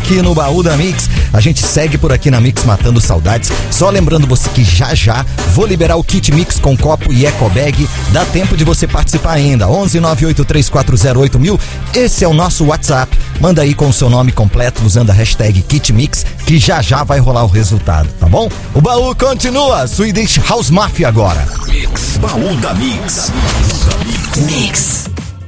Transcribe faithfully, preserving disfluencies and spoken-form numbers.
aqui no Baú da Mix. A gente segue por aqui na Mix matando saudades. Só lembrando você que já já vou liberar o kit Mix com copo e eco bag. Dá tempo de você participar ainda. onze nove oito três quatro zero oito mil. Esse é o nosso WhatsApp. Manda aí com o seu nome completo usando a hashtag kit Mix, que já já vai rolar o resultado, tá bom? O baú continua. Swedish House Mafia agora. Mix, Baú da Mix. Mix.